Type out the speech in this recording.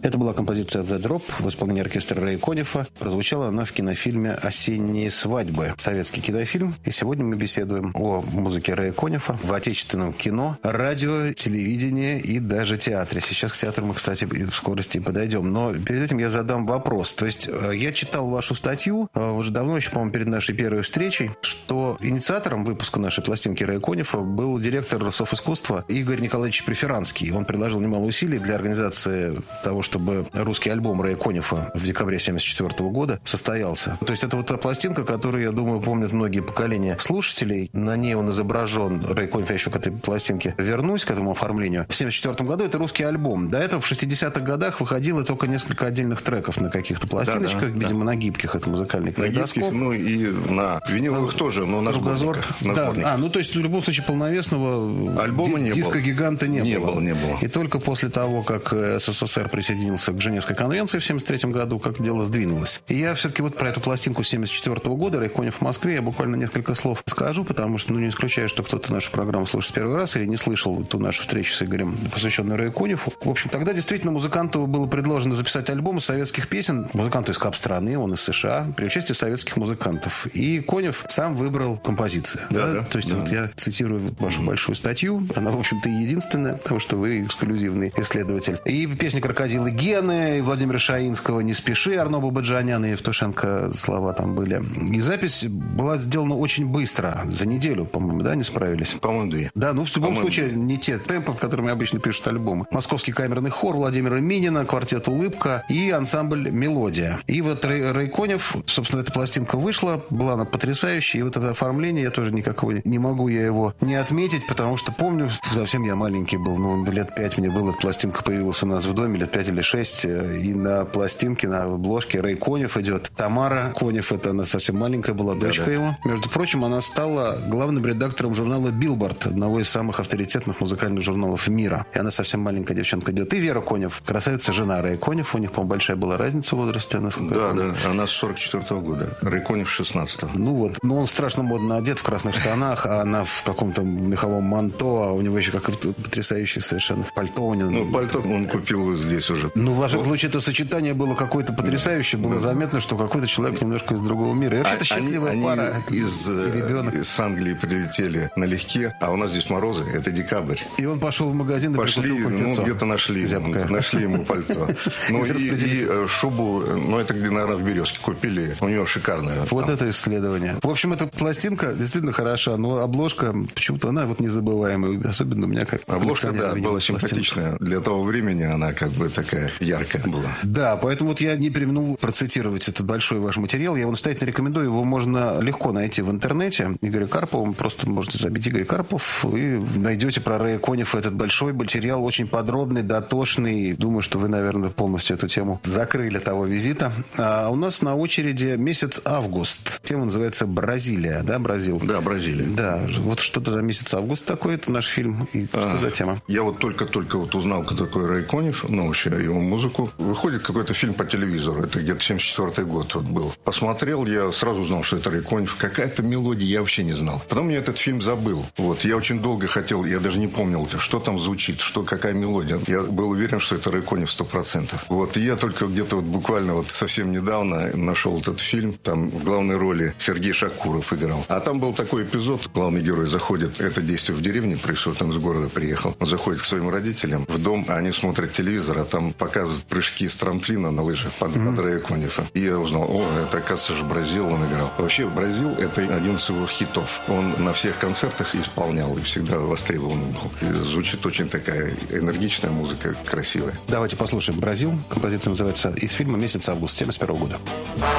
Это была композиция «The Drop» в исполнении оркестра Рэя Коннифа. Прозвучала она в кинофильме «Осенние свадьбы». Советский кинофильм. И сегодня мы беседуем о музыке Рэя Коннифа в отечественном кино, радио, телевидении и даже театре. Сейчас к театру мы, кстати, в скорости подойдем. Но перед этим я задам вопрос. То есть я читал вашу статью уже давно, еще, по-моему, перед нашей первой встречей, что инициатором выпуска нашей пластинки Рэя Коннифа был директор Софискусства Игорь Николаевич Преферанский. Он предложил немало усилий для организации того, чтобы русский альбом Рэя Коннифа в декабре 1974 года состоялся. То есть это вот та пластинка, которую, я думаю, помнят многие поколения слушателей. На ней он изображен, Рэй Конниф, я еще к этой пластинке вернусь, к этому оформлению. В 1974 году это русский альбом. До этого в 60-х годах выходило только несколько отдельных треков на каких-то пластиночках, видимо, на гибких, это музыкальный калейдоскоп. Ну и на виниловых тоже, но на сборниках. Да, ну то есть в любом случае полновесного альбома диска-гиганта не было. Не было. И только после того, как СССР присоединился к Женевской конвенции в 1973 году, как дело сдвинулось. И я все-таки вот про эту пластинку 1974 года «Рэй Конниф в Москве» я буквально несколько слов скажу, потому что, не исключаю, что кто-то нашу программу слушает первый раз или не слышал ту нашу встречу с Игорем, посвященную Рэю Коннифу. В общем, тогда действительно музыканту было предложено записать альбом из советских песен. Музыканту из кап-страны, он из США, при участии советских музыкантов. И Конниф сам выбрал композиции. То есть вот я цитирую вашу большую статью. Она, в общем-то, и единственная, потому что вы эксклюзивный исследователь. И песни «Крокодилы Гены», и Владимира Шаинского «Не спеши», Арно Бабаджанян и Евтушенко слова там были. И запись была сделана очень быстро. За неделю, по-моему, да, не справились? По-моему, 2. Да, ну в любом случае не те темпы, в которыми обычно пишут альбомы. Московский камерный хор Владимира Минина, квартет «Улыбка» и ансамбль «Мелодия». И вот Рэй Конниф, собственно, эта пластинка вышла, была она потрясающая. И вот это оформление, я тоже никакого не могу я его не отметить, потому что помню, совсем я маленький был, лет 5 мне было, эта пластинка появилась у нас в доме, лет 5 или 6, и на пластинке, на обложке Рэй Конниф идет. Тамара Конниф, это она совсем маленькая была, дочка его. Между прочим, она стала главным редактором журнала «Билборд», одного из самых авторитетных музыкальных журналов мира. И она совсем маленькая девчонка идет. И Вера Конниф, красавица, жена Рэя Коннифа. У них, по-моему, большая была разница в возрасте. Да, она с 44-го года. Рэй Конниф 16-го. Ну вот. Но он страшно модно одет в красных штанах, а она в каком-то меховом манто, а у него еще как-то потрясающее совершенно пальто у него. Ну, пальто он купил здесь уже. Ну, в вашем случае это сочетание было какое-то потрясающее. Было заметно, что какой-то человек немножко из другого мира. И вообще-то счастливая пара. Они из Англии прилетели налегке, а у нас здесь морозы, это декабрь. И он пошел в магазин и пошли, где-то нашли. Нашли ему пальто. Ну и шубу, это где, наверное, в «Березке» купили. У него шикарная. Вот это исследование. В общем, эта пластинка действительно хороша, но обложка, почему-то она вот незабываемая. Особенно у меня как обложка, да, была симпатичная. Для того времени она как бы такая яркая была. Да, поэтому вот я не преминул процитировать этот большой ваш материал. Я его настоятельно рекомендую. Его можно легко найти в интернете. Игоря Карпова. Просто можете забить Игорь Карпов и найдете про Рэя Коннифа этот большой материал, очень подробный, дотошный. Думаю, что вы, наверное, полностью эту тему закрыли того визита. А у нас на очереди месяц август. Тема называется «Бразилия». Да, Бразил? Да, Бразилия. Да, вот что-то за месяц август такой. Это наш фильм. И что за тема? Я вот только узнал, кто такой Рэй Конниф, вообще его музыку. Выходит какой-то фильм по телевизору. Это где-то 74-й год вот был. Посмотрел, я сразу узнал, что это Рэй Конниф. Какая-то мелодия, я вообще не знал. Потом я этот фильм забыл. Вот, я очень долго хотел, я даже не помнил, что там звучит, какая мелодия. Я был уверен, что это Рэй Конниф 100%. Вот, и я только где-то буквально совсем недавно нашел этот фильм. Там в главной роли Сергей Шакуров играл. А там был такой эпизод. Главный герой заходит, это действие в деревне происходит, он из города приехал. Он заходит к своим родителям в дом, а они смотрят телевизор, а там показывают прыжки с трамплина на лыжах под Рэя Коннифа. И я узнал, это, оказывается же, Бразил он играл. Вообще, Бразил — это один из его хитов. Он на всех концертах исполнял и всегда востребован был. И звучит очень такая энергичная музыка, красивая. Давайте послушаем «Бразил». Композиция называется из фильма «Месяц август» 1971 года.